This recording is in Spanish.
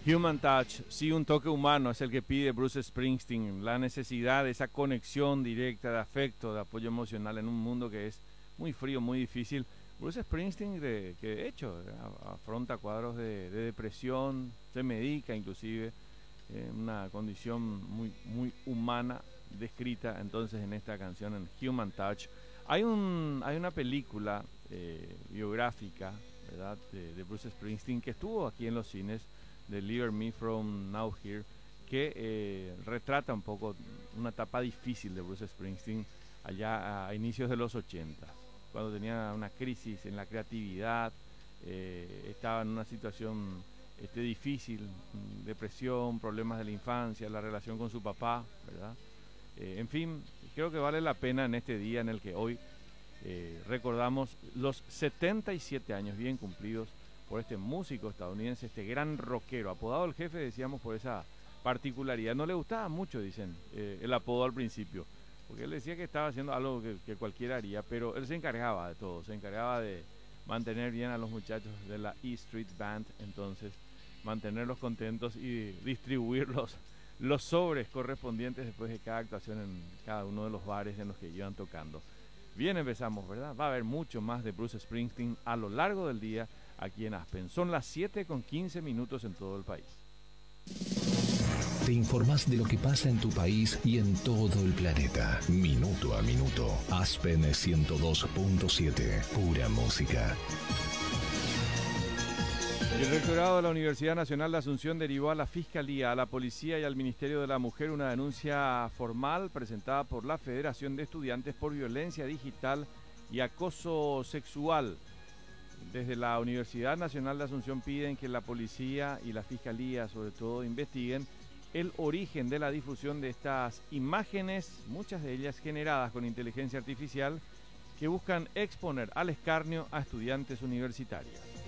Human Touch, sí, un toque humano es el que pide Bruce Springsteen, la necesidad de esa conexión directa, de afecto, de apoyo emocional en un mundo que es muy frío, muy difícil. Bruce Springsteen, que de hecho afronta cuadros de depresión, se medica inclusive, una condición muy humana descrita entonces en esta canción, en Human Touch. Hay una película biográfica, ¿verdad?, de Bruce Springsteen que estuvo aquí en los cines, Deliver Me From Now Here, que retrata un poco una etapa difícil de Bruce Springsteen allá a inicios de los 80, cuando tenía una crisis en la creatividad, estaba en una situación difícil, depresión, problemas de la infancia, la relación con su papá, ¿verdad? En fin, creo que vale la pena en este día en el que hoy recordamos los 77 años bien cumplidos por este músico estadounidense, este gran rockero, apodado el Jefe, decíamos, por esa particularidad. No le gustaba mucho, dicen, el apodo al principio, porque él decía que estaba haciendo algo que cualquiera haría, pero él se encargaba de todo, se encargaba de mantener bien a los muchachos de la E Street Band, entonces mantenerlos contentos y distribuir los sobres correspondientes después de cada actuación en cada uno de los bares en los que iban tocando. Bien, empezamos, ¿verdad? Va a haber mucho más de Bruce Springsteen a lo largo del día aquí en Aspen. Son las 7:15 en todo el país. Te informás de lo que pasa en tu país y en todo el planeta. Minuto a minuto. Aspen 102.7. Pura música. El rectorado de la Universidad Nacional de Asunción derivó a la Fiscalía, a la Policía y al Ministerio de la Mujer una denuncia formal presentada por la Federación de Estudiantes por violencia digital y acoso sexual. Desde la Universidad Nacional de Asunción piden que la Policía y la Fiscalía, sobre todo, investiguen el origen de la difusión de estas imágenes, muchas de ellas generadas con inteligencia artificial, que buscan exponer al escarnio a estudiantes universitarios.